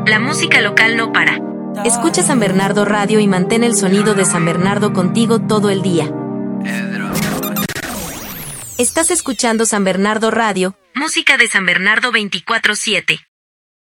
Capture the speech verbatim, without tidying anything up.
La música local no para. Escucha San Bernardo Radio y mantén el sonido de San Bernardo contigo todo el día. Estás escuchando San Bernardo Radio, música de San Bernardo veinticuatro siete.